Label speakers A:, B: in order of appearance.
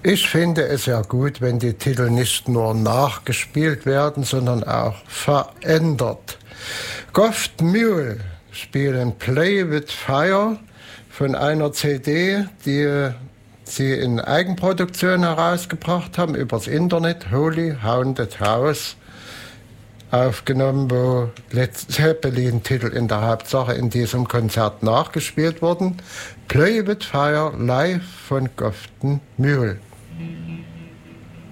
A: Ich finde es ja gut, wenn die Titel nicht nur nachgespielt werden, sondern auch verändert. Goft Mule spielen Play with Fire von einer CD, die sie in Eigenproduktion herausgebracht haben, übers Internet, Holy Haunted House, aufgenommen, wo Led Zeppelin-Titel in der Hauptsache in diesem Konzert nachgespielt wurden. Play with Fire live von Goft Mule.